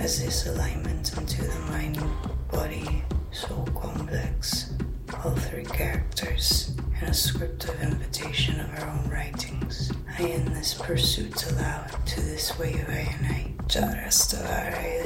as this alignment unto the mind, body, soul complex, all three characters, and a script of invitation of our own writings. I in this pursuit allow to this wave I unite. Jarastavarai